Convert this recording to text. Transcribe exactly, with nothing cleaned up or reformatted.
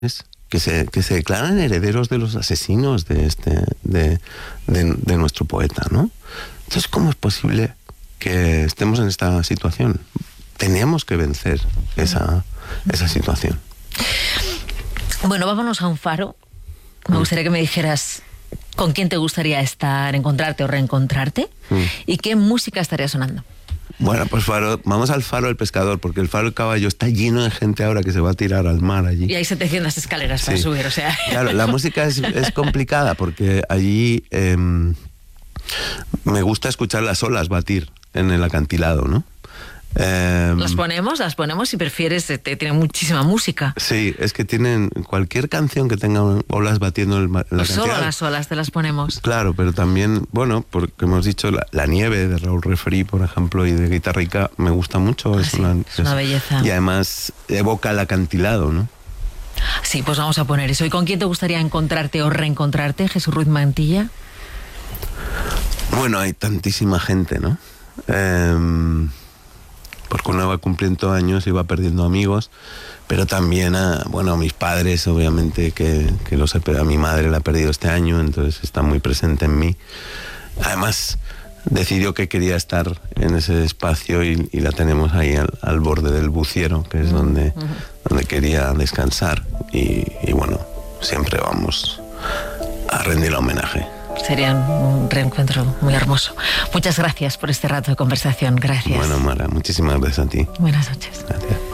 que se, que se declaran herederos de los asesinos de, este, de, de, de nuestro poeta, ¿no? Entonces, ¿cómo es posible que estemos en esta situación? Teníamos que vencer esa, esa situación. Bueno, vámonos a un faro. Me gustaría que me dijeras con quién te gustaría estar, encontrarte o reencontrarte, mm. y qué música estaría sonando. Bueno, pues faro, vamos al Faro del Pescador, porque el Faro del Caballo está lleno de gente ahora que se va a tirar al mar allí. Y hay setecientas escaleras para sí. subir, o sea... Claro, la música es, es complicada, porque allí eh, me gusta escuchar las olas batir en el acantilado, ¿no? Eh, las ponemos, las ponemos si prefieres, te, tiene muchísima música. Sí, es que tienen cualquier canción que tenga olas batiendo en el mar. Pues solo las olas te las ponemos. Claro, pero también, bueno, porque hemos dicho la, la nieve de Raúl Refri, por ejemplo, y de Guitarrica, me gusta mucho. Ah, es, sí, una, es una belleza. Y además evoca el acantilado, ¿no? Sí, pues vamos a poner eso. ¿Y con quién te gustaría encontrarte o reencontrarte, Jesús Ruiz Mantilla? Bueno, hay tantísima gente, ¿no? Eh... porque uno va cumpliendo años y va perdiendo amigos, pero también a, bueno, a mis padres, obviamente, que, que los he, a mi madre la he perdido este año, entonces está muy presente en mí. Además, decidió que quería estar en ese espacio y, y la tenemos ahí al, al borde del Buciero, que es uh-huh. donde, donde quería descansar, y, y bueno, siempre vamos a rendir homenaje. Sería un reencuentro muy hermoso. Muchas gracias por este rato de conversación. Gracias. Bueno, Mara, muchísimas gracias a ti. Buenas noches. Gracias.